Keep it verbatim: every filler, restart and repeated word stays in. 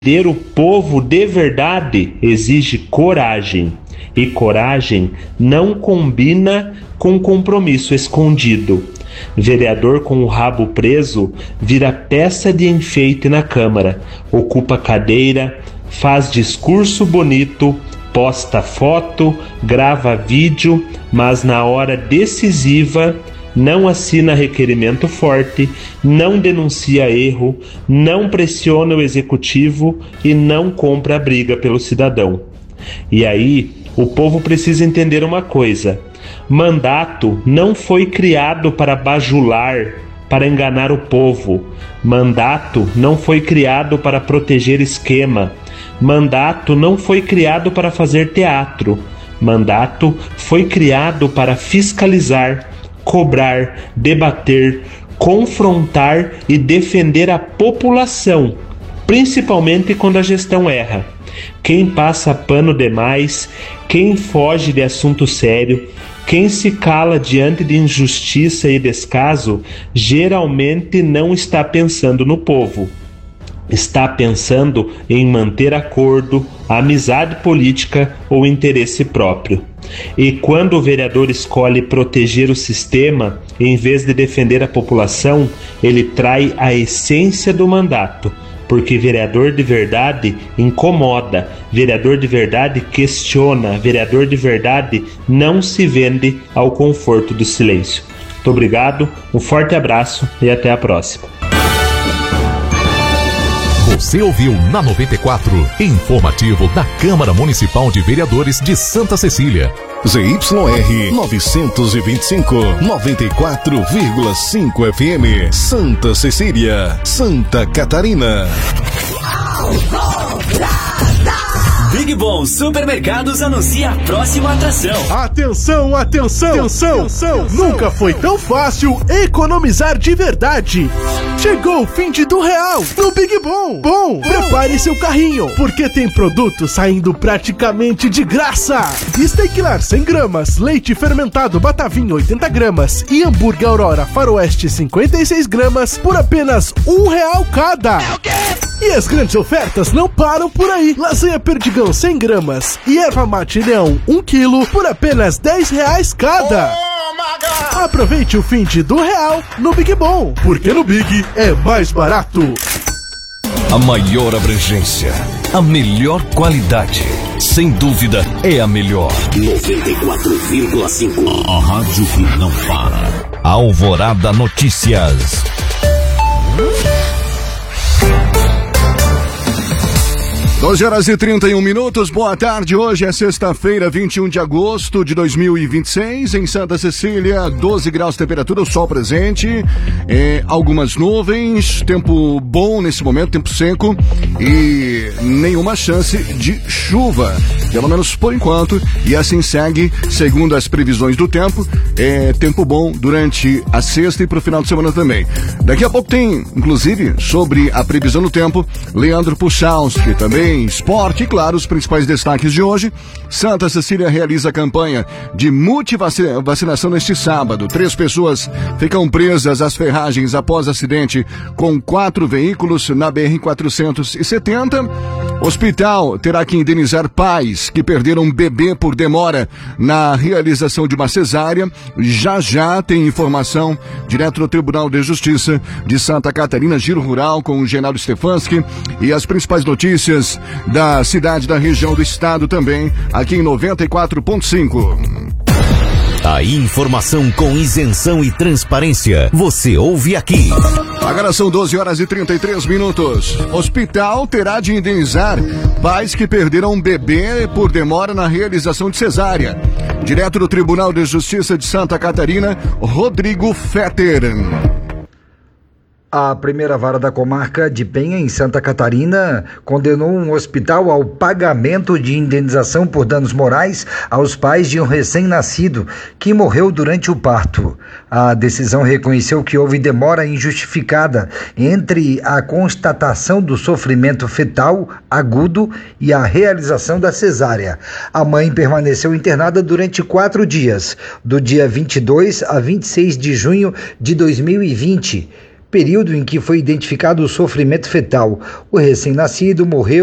Defender o povo de verdade exige coragem, e coragem não combina com compromisso escondido. Vereador com o rabo preso vira peça de enfeite na Câmara, ocupa cadeira, faz discurso bonito, posta foto, grava vídeo, mas na hora decisiva não assina requerimento forte, não denuncia erro, não pressiona o executivo e não compra a briga pelo cidadão. E aí, o povo precisa entender uma coisa: mandato não foi criado para bajular, para enganar o povo. Mandato não foi criado para proteger esquema. Mandato não foi criado para fazer teatro. Mandato foi criado para fiscalizar, cobrar, debater, confrontar e defender a população, principalmente quando a gestão erra. Quem passa pano demais, quem foge de assunto sério, quem se cala diante de injustiça e descaso, geralmente não está pensando no povo. Está pensando em manter acordo, amizade política ou interesse próprio. E quando o vereador escolhe proteger o sistema, em vez de defender a população, ele trai a essência do mandato. Porque vereador de verdade incomoda, vereador de verdade questiona, vereador de verdade não se vende ao conforto do silêncio. Muito obrigado, um forte abraço e até a próxima. Você ouviu na noventa e quatro, informativo da Câmara Municipal de Vereadores de Santa Cecília. Z Y R novecentos e vinte e cinco, noventa e quatro vírgula cinco F M, Santa Cecília, Santa Catarina. Big Bom Supermercados anuncia a próxima atração. Atenção, atenção, atenção, atenção. Nunca foi tão fácil economizar de verdade. Chegou o fim de do real no Big Bom. Bom, prepare seu carrinho, porque tem produto saindo praticamente de graça. Steak Lar cem gramas, leite fermentado Batavinho oitenta gramas e hambúrguer Aurora Faroeste cinquenta e seis gramas por apenas um real cada. É o quê? E as grandes ofertas não param por aí. Lasanha Perdigão cem gramas e erva mate Leão um quilo por apenas dez reais cada. Oh, aproveite o fim de do real no Big Bom, porque no Big é mais barato. A maior abrangência, a melhor qualidade, sem dúvida é a melhor. noventa e quatro vírgula cinco, a rádio que não para. Alvorada Notícias. doze horas e trinta e um minutos, boa tarde. Hoje é sexta-feira, vinte e um de agosto de dois mil e vinte e seis, em Santa Cecília, doze graus de temperatura, o sol presente, é, algumas nuvens, tempo bom nesse momento, tempo seco e nenhuma chance de chuva, pelo menos por enquanto, e assim segue, segundo as previsões do tempo, é tempo bom durante a sexta e pro final de semana também. Daqui a pouco tem, inclusive, sobre a previsão do tempo, Leandro Puchalski, também esporte e, claro, os principais destaques de hoje. Santa Cecília realiza a campanha de multivacinação neste sábado. Três pessoas ficam presas às ferragens após acidente com quatro veículos na B R quatrocentos e setenta. Hospital terá que indenizar pais que perderam bebê por demora na realização de uma cesárea. Já já tem informação direto do Tribunal de Justiça de Santa Catarina, Giro Rural com o Genaro Stefanski e as principais notícias da cidade, da região, do estado também, aqui em noventa e quatro ponto cinco. A informação com isenção e transparência, você ouve aqui. Agora são doze horas e trinta e três minutos. Hospital terá de indenizar pais que perderam bebê por demora na realização de cesárea. Direto do Tribunal de Justiça de Santa Catarina, Rodrigo Fetter. A primeira vara da comarca de Penha, em Santa Catarina, condenou um hospital ao pagamento de indenização por danos morais aos pais de um recém-nascido que morreu durante o parto. A decisão reconheceu que houve demora injustificada entre a constatação do sofrimento fetal agudo e a realização da cesárea. A mãe permaneceu internada durante quatro dias, do dia vinte e dois a vinte e seis de junho de dois mil e vinte, período em que foi identificado o sofrimento fetal. O recém-nascido morreu